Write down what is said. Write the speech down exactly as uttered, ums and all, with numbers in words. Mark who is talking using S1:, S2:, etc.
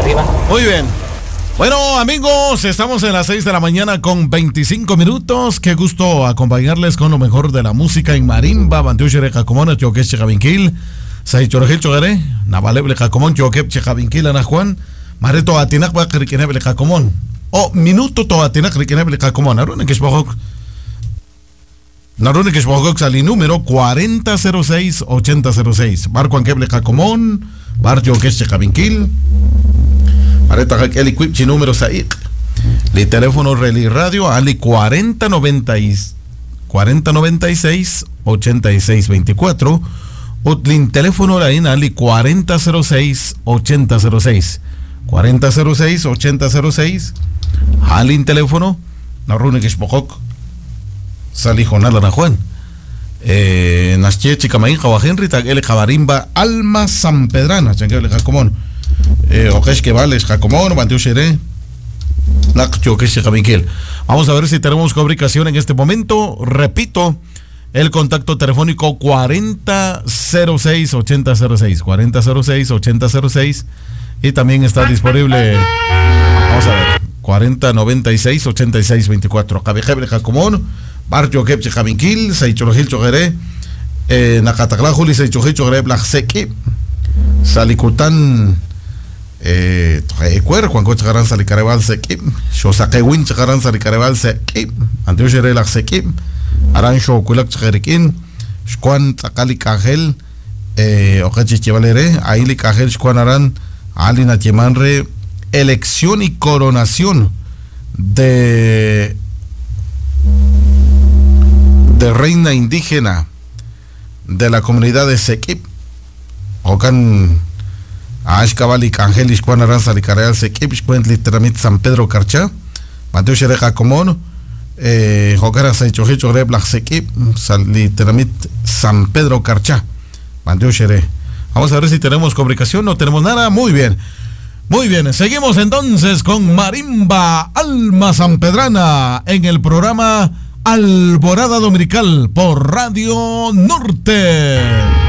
S1: arriba.
S2: Muy bien. Bueno, amigos, estamos en las seis de la mañana con veinticinco minutos. Qué gusto acompañarles con lo mejor de la música en marimba. Bantiushere Jacomón, Choques Chejavinquil, Saichorgel Chogare, Navaleble Jacomón, Choquep Chejavinquil, Ana Juan, Mareto Atinak Bakriqueneble Jacomón. O minuto to Atinak Riqueneble Jacomón. Arun que Shbogok. Narune que Shbogok sali número cuarenta cero seis ochenta cero seis. Barco Anqueble Jacomón, Bar Choques Chejavinquil. Areta el equip número seis. El teléfono Reli Radio Ali cuarenta noventa y seis ochenta y seis veinticuatro. O el teléfono la Ali cuarenta cero seis ochenta cero seis. cuarenta cero seis ochenta cero seis. Ali teléfono Narune que Shbokok Sali Jonal Ana Juan. Eh Nasche Chicamaín Jawa Henry Tag el Jabarimba Alma San Pedrana Chanqueble Jacomón. Eh, Okesh que vales Jacomón, Bantiushere, Choques Javinquil. Vamos a ver si tenemos comunicación en este momento. Repito, el contacto telefónico cuarenta cero seis ochenta cero seis, cuarenta cero seis ochenta cero seis, y también está disponible. Vamos a ver, cuarenta noventa y seis ochenta y seis veinticuatro. Cabejeble Jacomón, Barrio Kepche Javinquil, Seichorgil Chogere, Nakatagla Juli Seichorgil Chogere Blackseki, Salicután. Eh, cuer Juan Coche Garan Salicarebal Sekim, Shosaquewin Chagaran Salicarebal Sekim, Antiushere la Sekim, Arancho Kulak Chagerikin, Shquan Takali Cajel, eh, Ocachi Chivalere, Aili Cajel, Shquan Aran, Alina Tiemanre, elección y coronación de de reina indígena de la comunidad de Sekim, Ocan. Ashkabali Angelis Juan Aranza Licareal Sequip, Cuentli Tramit San Pedro Carcha, Mateo Shereja Comón, Jogara Saichohicho Rebla Sequip, Tramit San Pedro Carcha, Mateo Shere. Vamos a ver si tenemos comunicación, no tenemos nada. Muy bien, muy bien. Seguimos entonces con Marimba Alma Sanpedrana en el programa Alborada Dominical por Radio Norte.